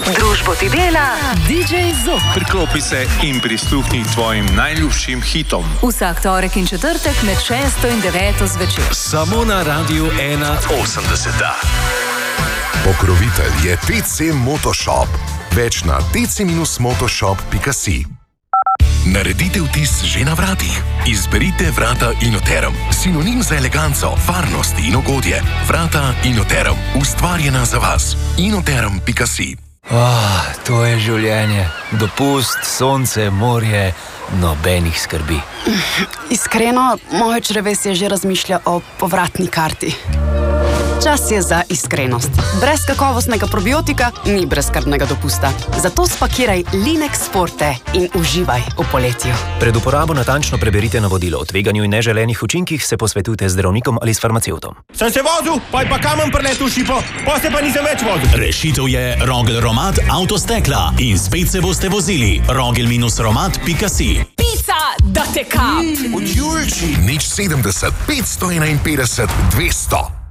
Družbo ti dela DJ Zop. Priklopi se in prisluhni tvojim najljubšim hitom. Vsak torek in četrtek med 6 in 9 zvečer. Samo na Radiu 1.80. Pokrovitelj je TC Motoshop. Več na tc-motoshop.si. Naredite vtis že na vratih. Izberite vrata Inoterum. Sinonim za eleganco, varnost in ugodje. Vrata Inoterum. Ustvarjena za vas. Inoterum.si. To je življenje. Dopust, sonce, morje, nobenih skrbi. Iskreno, moje črevesje že razmišlja o povratni karti. Čas je za iskrenost. Brez kakovostnega probiotika ni brezskrbnega dopusta. Zato spakiraj Linex Forte in uživaj v poletju. Pred uporabo natančno preberite navodilo. O tveganju in neželenih učinkih se posvetujte z zdravnikom ali s farmacevtom. Sem se vozil, pa je pa kamen preletel šipo, potem pa nisem več vozil. Rešitev je Rogel Romat Avtostekla in spet se boste vozili. Rogel-romat.si. Pica, da te kap! Od Julči. Nič 70 551 200.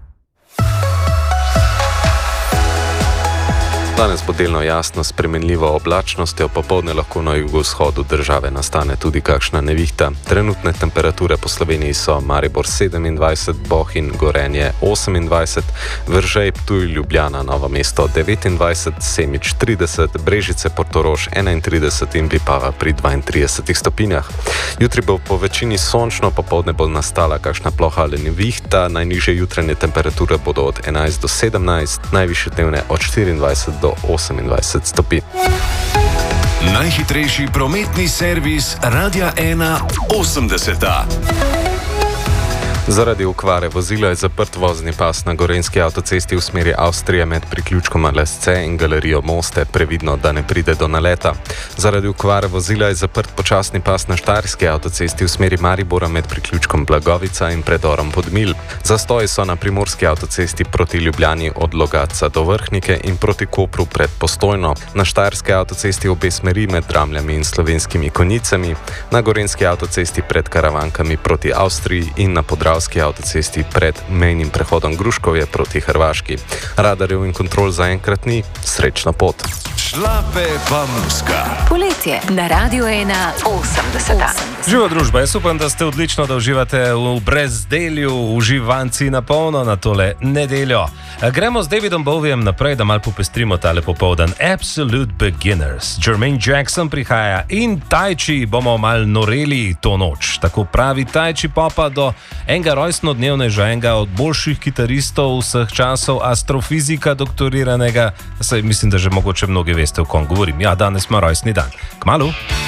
Danes bo delno jasno spremenljivo oblačnostjo, popoldne lahko na jugovzhodu države nastane tudi kakšna nevihta. Trenutne temperature po Sloveniji so Maribor 27, Bohinj, Gorenje 28, Veržej, Ptuj, Ljubljana, Novo mesto 29, Semič 30, Brežice, Portorož 31 in Vipava pri 32 stopinjah. Jutri bo po večini sončno, popoldne bo nastala kakšna ploha ali nevihta, najnižje jutranje temperature bodo od 11 do 17, najvišje dnevne od 24 do 28 stopinj. Najhitrejši prometni servis Radia 1.80. Zaradi okvare vozila je zaprt vozni pas na Gorenjski avtocesti v smeri Avstrije med priključkoma Lesce in galerijo Moste. Previdno, da ne pride do naleta. Zaradi okvare vozila je zaprt počasni pas na Štajerski avtocesti v smeri Maribora med priključkom Blagovica in predorom Podmilj. Zastoji so na Primorski avtocesti proti Ljubljani od Logatca do Vrhnike in proti Kopru pred Postojno. Na Štajerski avtocesti obe smeri med Dramljami in Slovenskimi Konjicami. Na Gorenjski avtocesti pred Karavankami proti Avstriji in na Podravski avtocesti pred mejnim prehodom Gruškovje proti Hrvaški. Radarjev in kontrol zaenkrat ni. Srečno pot. Šlape pa muska. Poletje na Radiu 1.80. Živa družba, jaz upam, da ste odlično, da uživate v brezdelju, uživanci na polno na tole nedeljo. Gremo z Davidom Bowiem naprej, da malo popestrimo tale popoldan. Absolute Beginners. Jermaine Jackson prihaja in Tai Chi bomo malo noreli to noč. Tako pravi Tai Chi popa do enega rojstnodnevneža, enega od boljših kitaristov vseh časov, astrofizika doktoriranega. Saj mislim, da že mogoče mnogi veste, o kom govorim. Ja, danes ima rojstni dan. Kmalu.